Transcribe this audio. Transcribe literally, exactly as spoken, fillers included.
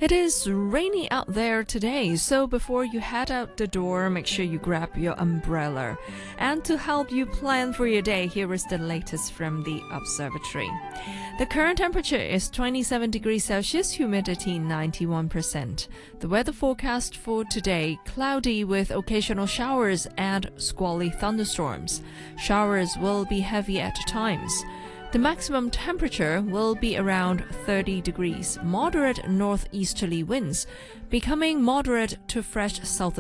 It is rainy out there today, so before you head out the door, make sure you grab your umbrella. And to help you plan for your day, here is the latest from the observatory. The current temperature is twenty-seven degrees Celsius, humidity ninety-one percent. The weather forecast for today, cloudy with occasional showers and squally thunderstorms. Showers will be heavy at times. The maximum temperature will be around thirty degrees, moderate northeasterly winds, becoming moderate to fresh southern